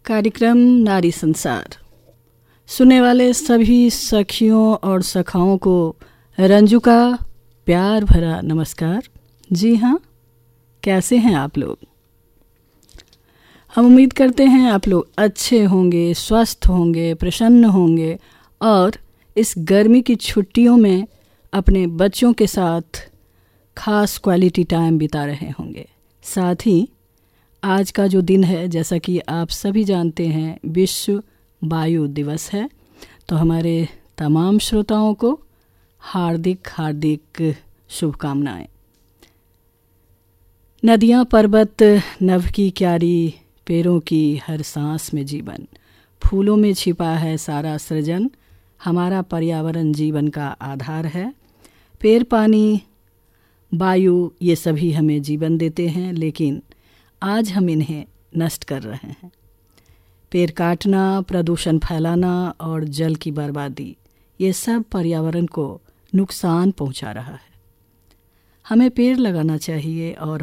कार्यक्रम नारी संसार। सुनने वाले सभी सखियों और सखाओं को रंजू का प्यार भरा नमस्कार। जी हाँ, कैसे हैं आप लोग? हम उम्मीद करते हैं आप लोग अच्छे होंगे, स्वस्थ होंगे, प्रसन्न होंगे और इस गर्मी की छुट्टियों में अपने बच्चों के साथ खास क्वालिटी टाइम बिता रहे होंगे। साथ ही आज का जो दिन है, जैसा कि आप सभी जानते हैं, विश्व वायु दिवस है। तो हमारे तमाम श्रोताओं को हार्दिक हार्दिक शुभकामनाएं। नदियाँ पर्वत नभ की क्यारी, पेड़ों की हर सांस में जीवन, फूलों में छिपा है सारा सृजन, हमारा पर्यावरण जीवन का आधार है। पेड़, पानी, वायु ये सभी हमें जीवन देते हैं, लेकिन आज हम इन्हें नष्ट कर रहे हैं। पेड़ काटना, प्रदूषण फैलाना और जल की बर्बादी, ये सब पर्यावरण को नुकसान पहुंचा रहा है। हमें पेड़ लगाना चाहिए और